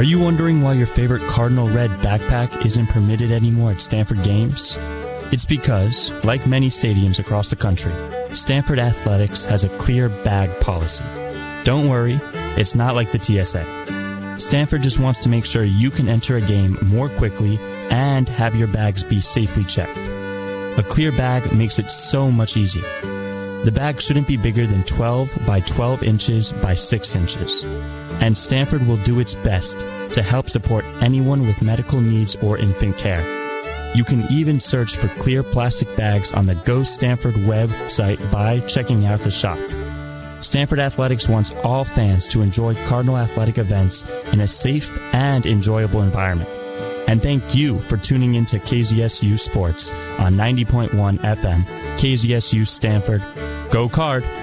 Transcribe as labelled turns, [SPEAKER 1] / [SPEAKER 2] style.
[SPEAKER 1] Are you wondering why your favorite Cardinal Red backpack isn't permitted anymore at Stanford games? It's because, like many stadiums across the country, Stanford Athletics has a clear bag policy. Don't worry, it's not like the TSA. Stanford just wants to make sure you can enter a game more quickly and have your bags be safely checked. A clear bag makes it so much easier. The bag shouldn't be bigger than 12 by 12 inches by 6 inches. And Stanford will do its best to help support anyone with medical needs or infant care. You can even search for clear plastic bags on the Go Stanford website by checking out the shop. Stanford Athletics wants all fans to enjoy Cardinal athletic events in a safe and enjoyable environment. And thank you for tuning into KZSU Sports on 90.1 FM, KZSU Stanford. Go Card!